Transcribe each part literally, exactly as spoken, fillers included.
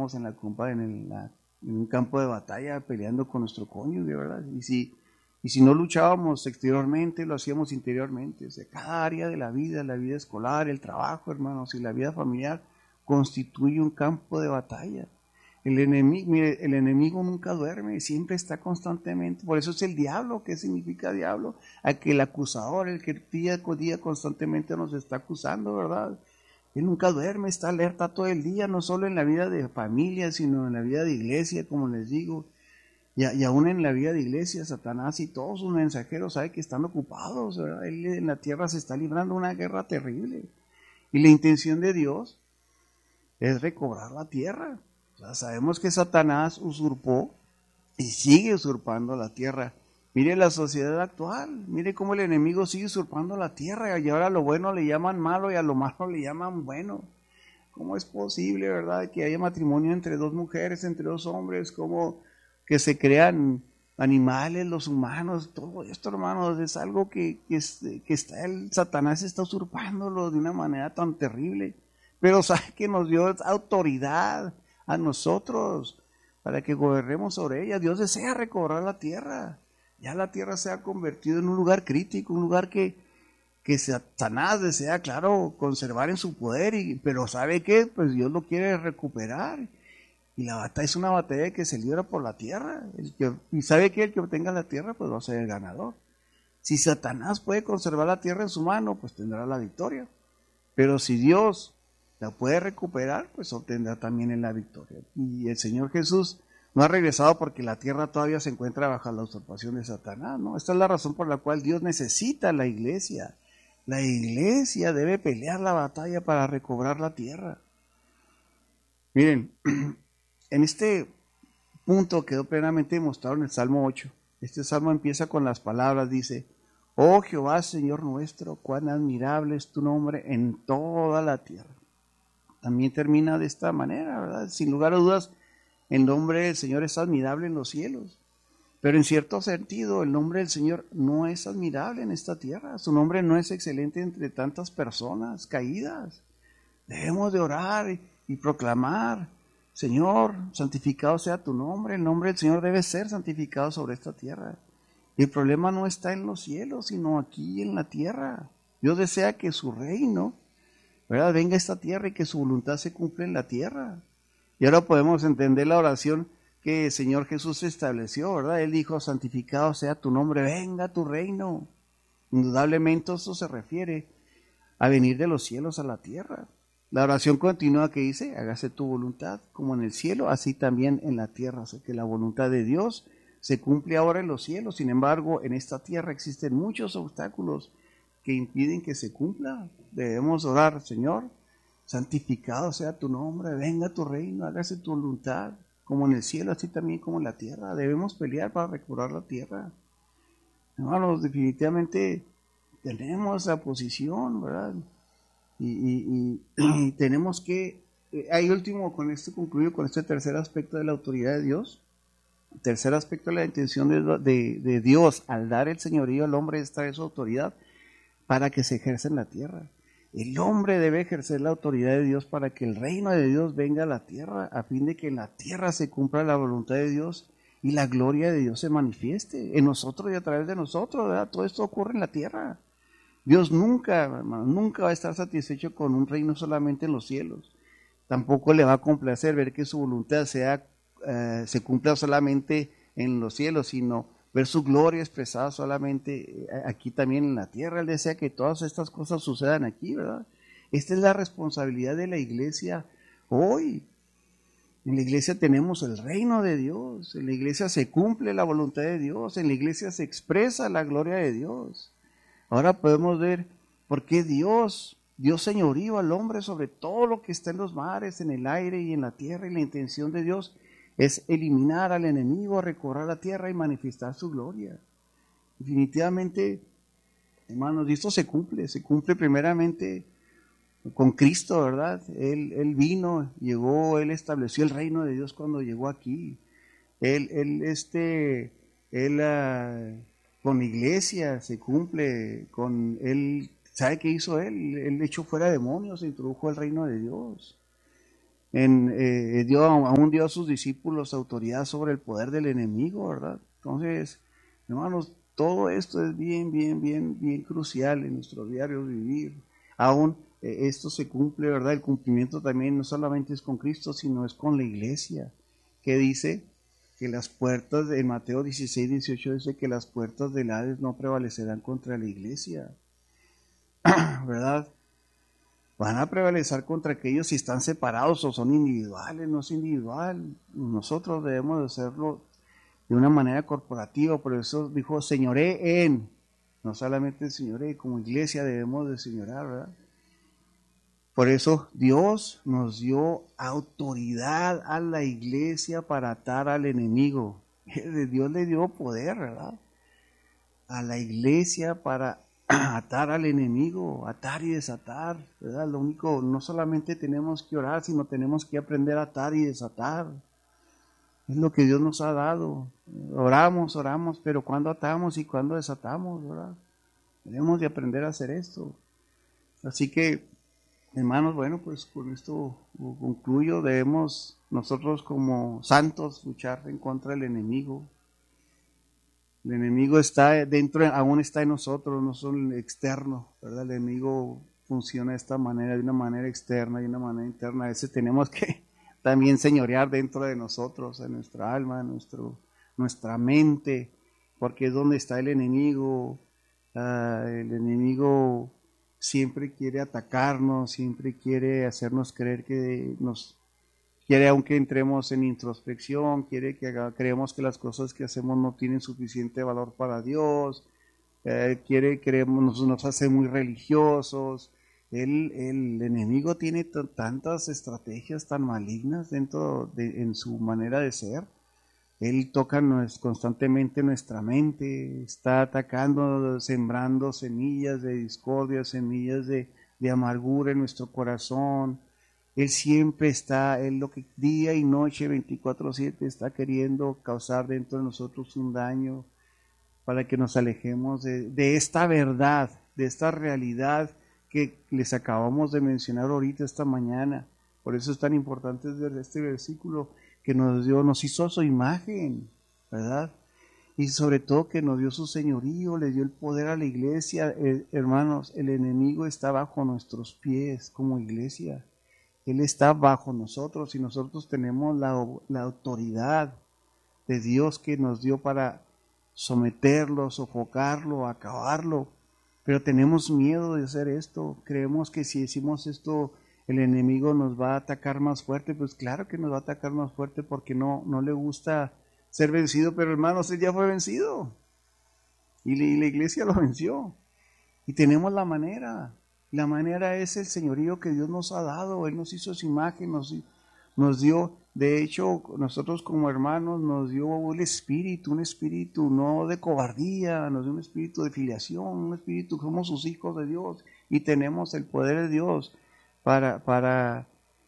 estamos en la compa, en, el, la, en un campo de batalla peleando con nuestro cónyuge, ¿verdad? Y si, y si no luchábamos exteriormente, lo hacíamos interiormente. O sea, cada área de la vida, la vida escolar, el trabajo, hermanos, y la vida familiar constituye un campo de batalla. El enemigo, mire, el enemigo nunca duerme, siempre está constantemente. Por eso es el diablo. ¿Qué significa diablo? Aquel acusador, el que día con día constantemente nos está acusando, ¿verdad? Él nunca duerme, está alerta todo el día, no solo en la vida de familia, sino en la vida de iglesia, como les digo. Y, y aún en la vida de iglesia, Satanás y todos sus mensajeros saben que están ocupados, ¿verdad? Él en la tierra se está librando una guerra terrible. Y la intención de Dios es recobrar la tierra. O sea, sabemos que Satanás usurpó y sigue usurpando la tierra. Mire la sociedad actual, mire cómo el enemigo sigue usurpando la tierra y ahora a lo bueno le llaman malo y a lo malo le llaman bueno. ¿Cómo es posible, verdad, que haya matrimonio entre dos mujeres, entre dos hombres? ¿Cómo que se crean animales, los humanos? Todo esto, hermanos, es algo que, que, es, que está el Satanás está usurpándolo de una manera tan terrible. Pero sabe que nos dio autoridad a nosotros para que gobernemos sobre ella. Dios desea recobrar la tierra. Ya la tierra se ha convertido en un lugar crítico, un lugar que, que Satanás desea, claro, conservar en su poder, y, pero ¿sabe qué? Pues Dios lo quiere recuperar. Y la batalla es una batalla que se libra por la tierra. El que, y ¿sabe qué? El que obtenga la tierra, pues va a ser el ganador. Si Satanás puede conservar la tierra en su mano, pues tendrá la victoria. Pero si Dios la puede recuperar, pues obtendrá también en la victoria. Y el Señor Jesús no ha regresado porque la tierra todavía se encuentra bajo la usurpación de Satanás, ¿no? Esta es la razón por la cual Dios necesita a la iglesia. La iglesia debe pelear la batalla para recobrar la tierra. Miren, en este punto quedó plenamente demostrado en el Salmo ocho. Este salmo empieza con las palabras, dice: oh Jehová, Señor nuestro, cuán admirable es tu nombre en toda la tierra. También termina de esta manera, ¿verdad? Sin lugar a dudas, el nombre del Señor es admirable en los cielos, pero en cierto sentido el nombre del Señor no es admirable en esta tierra. Su nombre no es excelente entre tantas personas caídas. Debemos de orar y, y proclamar: Señor, santificado sea tu nombre. El nombre del Señor debe ser santificado sobre esta tierra. El problema no está en los cielos, sino aquí en la tierra. Dios desea que su reino, ¿verdad?, venga a esta tierra y que su voluntad se cumpla en la tierra. Y ahora podemos entender la oración que el Señor Jesús estableció, ¿verdad? Él dijo: santificado sea tu nombre, venga tu reino. Indudablemente eso se refiere a venir de los cielos a la tierra. La oración continúa que dice: hágase tu voluntad como en el cielo, así también en la tierra. O sea, que la voluntad de Dios se cumple ahora en los cielos. Sin embargo, en esta tierra existen muchos obstáculos que impiden que se cumpla. Debemos orar: Señor, santificado sea tu nombre, venga tu reino, hágase tu voluntad, como en el cielo, así también como en la tierra. Debemos pelear para recobrar la tierra. Hermanos, definitivamente tenemos esa posición, ¿verdad? Y, y, y, y tenemos que, ahí último, con esto concluyo con este tercer aspecto de la autoridad de Dios. El tercer aspecto de la intención de, de, de Dios al dar el señorío al hombre es traer su autoridad para que se ejerza en la tierra. El hombre debe ejercer la autoridad de Dios para que el reino de Dios venga a la tierra, a fin de que en la tierra se cumpla la voluntad de Dios y la gloria de Dios se manifieste en nosotros y a través de nosotros, ¿verdad? Todo esto ocurre en la tierra. Dios nunca, hermano, nunca va a estar satisfecho con un reino solamente en los cielos. Tampoco le va a complacer ver que su voluntad sea, eh, se cumpla solamente en los cielos, sino ver su gloria expresada solamente aquí también en la tierra. Él desea que todas estas cosas sucedan aquí, ¿verdad? Esta es la responsabilidad de la iglesia hoy. En la iglesia tenemos el reino de Dios, en la iglesia se cumple la voluntad de Dios, en la iglesia se expresa la gloria de Dios. Ahora podemos ver por qué Dios dio señorío al hombre sobre todo lo que está en los mares, en el aire y en la tierra, y la intención de Dios es eliminar al enemigo, recobrar la tierra y manifestar su gloria. Definitivamente, hermanos, esto se cumple, se cumple primeramente con Cristo, ¿verdad? Él, él vino, llegó, Él estableció el reino de Dios cuando llegó aquí. Él, él este, Él uh, con la iglesia se cumple, con Él, ¿sabe qué hizo Él? Él echó fuera demonios e introdujo el reino de Dios. En, eh, dio, aún dio a sus discípulos autoridad sobre el poder del enemigo, ¿verdad? Entonces, hermanos, todo esto es bien, bien, bien, bien crucial en nuestro diario vivir. Aún eh, esto se cumple, ¿verdad? El cumplimiento también no solamente es con Cristo, sino es con la iglesia, que dice que las puertas, en Mateo dieciséis, dieciocho dice que las puertas del Hades no prevalecerán contra la iglesia, ¿verdad? Van a prevalecer contra aquellos si están separados o son individuales. No es individual, nosotros debemos de hacerlo de una manera corporativa. Por eso dijo señoré en, no solamente señoré, como iglesia debemos de señorar, ¿verdad? Por eso Dios nos dio autoridad a la iglesia para atar al enemigo. Dios le dio poder, ¿verdad? A la iglesia para atar al enemigo, atar y desatar, ¿verdad? Lo único, no solamente tenemos que orar, sino tenemos que aprender a atar y desatar. Es lo que Dios nos ha dado. Oramos, oramos, pero ¿cuándo atamos y cuándo desatamos, verdad? Tenemos de aprender a hacer esto. Así que, hermanos, bueno, pues con esto concluyo. Debemos nosotros como santos luchar en contra del enemigo. El enemigo está dentro, aún está en nosotros, no son externo, ¿verdad? El enemigo funciona de esta manera, de una manera externa y de una manera interna. A veces tenemos que también señorear dentro de nosotros, en nuestra alma, en nuestro, nuestra mente, porque es donde está el enemigo. Uh, el enemigo siempre quiere atacarnos, siempre quiere hacernos creer que nos quiere, aunque entremos en introspección, quiere que haga, creemos que las cosas que hacemos no tienen suficiente valor para Dios, eh, quiere, creemos, nos, nos hace muy religiosos. El, el enemigo tiene t- tantas estrategias tan malignas dentro de en su manera de ser. Él toca nos, constantemente nuestra mente, está atacando, sembrando semillas de discordia, semillas de, de amargura en nuestro corazón. Él siempre está, Él lo que día y noche, veinticuatro siete, está queriendo causar dentro de nosotros un daño para que nos alejemos de, de esta verdad, de esta realidad que les acabamos de mencionar ahorita esta mañana. Por eso es tan importante este versículo que nos dio, nos hizo su imagen, ¿verdad? Y sobre todo que nos dio su señorío, le dio el poder a la iglesia. Eh, hermanos, el enemigo está bajo nuestros pies como iglesia. Él está bajo nosotros y nosotros tenemos la, la autoridad de Dios que nos dio para someterlo, sofocarlo, acabarlo. Pero tenemos miedo de hacer esto. Creemos que si decimos esto, el enemigo nos va a atacar más fuerte. Pues claro que nos va a atacar más fuerte porque no, no le gusta ser vencido. Pero hermanos, él ya fue vencido. Y la, y la iglesia lo venció. Y tenemos la manera. La manera es el señorío que Dios nos ha dado. Él nos hizo su imagen, nos, nos dio, de hecho, nosotros como hermanos nos dio el espíritu, un espíritu no de cobardía, nos dio un espíritu de filiación, un espíritu, somos sus hijos de Dios y tenemos el poder de Dios para, para,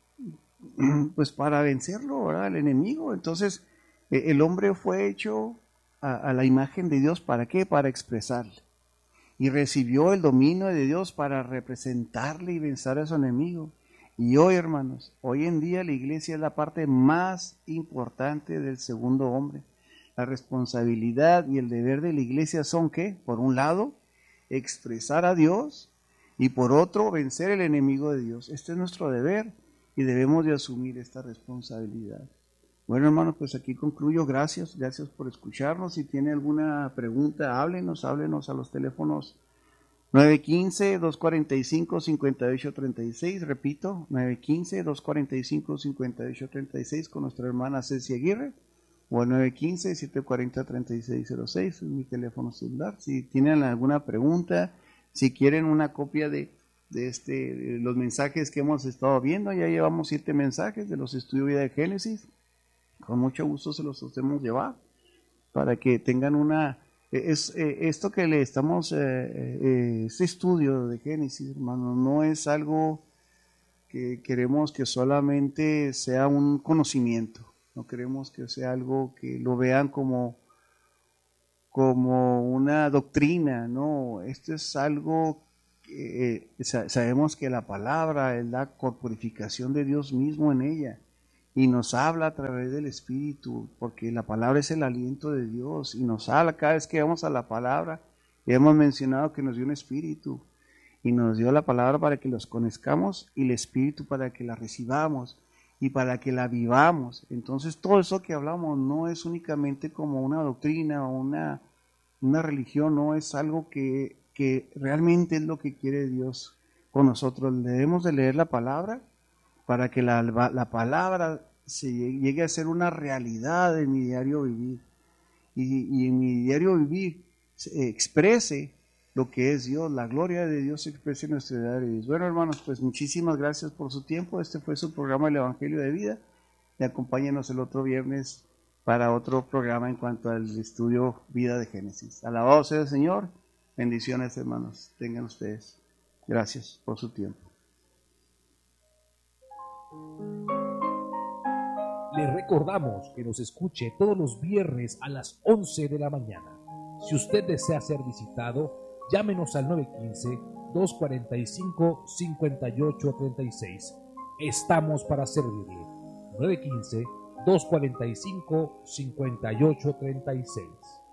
pues para vencerlo, ¿verdad? El enemigo. Entonces, el hombre fue hecho a, a la imagen de Dios, ¿para qué? Para expresarle. Y recibió el dominio de Dios para representarle y vencer a su enemigo. Y hoy, hermanos, hoy en día la iglesia es la parte más importante del segundo hombre. La responsabilidad y el deber de la iglesia son ¿qué? Por un lado, expresar a Dios y por otro, vencer el enemigo de Dios. Este es nuestro deber y debemos de asumir esta responsabilidad. Bueno, hermanos, pues aquí concluyo. Gracias, gracias por escucharnos. Si tiene alguna pregunta, háblenos, háblenos a los teléfonos nueve uno cinco, dos cuatro cinco, cinco ocho tres seis. Repito, nueve uno cinco, dos cuatro cinco, cinco ocho tres seis con nuestra hermana Ceci Aguirre. O al nueve uno cinco, siete cuatro cero, tres seis cero seis, es mi teléfono celular. Si tienen alguna pregunta, si quieren una copia de, de, este, de los mensajes que hemos estado viendo, ya llevamos siete mensajes de los estudios de vida de Génesis. Con mucho gusto se los hacemos llevar para que tengan una... Es, eh, esto que le estamos... Eh, eh, este estudio de Génesis, hermano, no es algo que queremos que solamente sea un conocimiento. No queremos que sea algo que lo vean como, como una doctrina. No, esto es algo eh, sabemos que la palabra es la corporificación de Dios mismo en ella y nos habla a través del Espíritu, porque la palabra es el aliento de Dios y nos habla cada vez que vamos a la palabra. Y hemos mencionado que nos dio un espíritu y nos dio la palabra para que los conozcamos y el espíritu para que la recibamos y para que la vivamos. Entonces todo eso que hablamos no es únicamente como una doctrina o una, una religión, no es algo que, que realmente es lo que quiere Dios con nosotros. Debemos de leer la palabra para que la, la palabra se llegue a ser una realidad en mi diario vivir y, y en mi diario vivir se exprese lo que es Dios, la gloria de Dios se expresa en nuestro diario vivir. Bueno, hermanos, pues muchísimas gracias por su tiempo. Este fue su programa El Evangelio de Vida y acompáñenos el otro viernes para otro programa en cuanto al estudio Vida de Génesis. Alabado sea el Señor. Bendiciones, hermanos. Tengan ustedes. Gracias por su tiempo. Le recordamos que nos escuche todos los viernes a las once de la mañana. Si usted desea ser visitado, llámenos al nueve uno cinco, dos cuatro cinco, cinco ocho tres seis. Estamos para servirle. nueve uno cinco, dos cuatro cinco, cinco ocho tres seis.